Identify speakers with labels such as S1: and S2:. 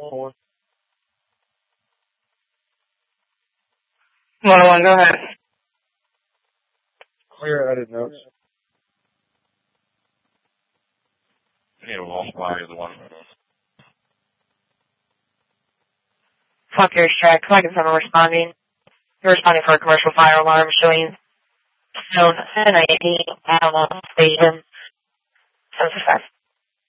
S1: 101, go ahead.
S2: Clear edit notes.
S3: Need a wall flag is the one.
S1: Fuck your track. Flag is never responding. You're responding for a commercial fire alarm showing zone 780, Alamo Station. 765.